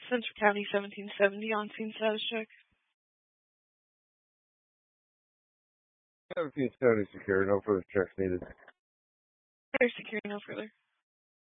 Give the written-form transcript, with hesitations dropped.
Central County 1770 on scene status check. 1770 secure, no further checks needed. Very secure, no further.